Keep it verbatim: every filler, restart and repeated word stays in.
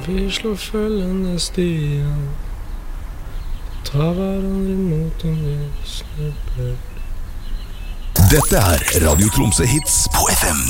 Vi slår følgende stier, ta hverandre imot om vi snubler. Dette er Radio Tromsø Hits på F M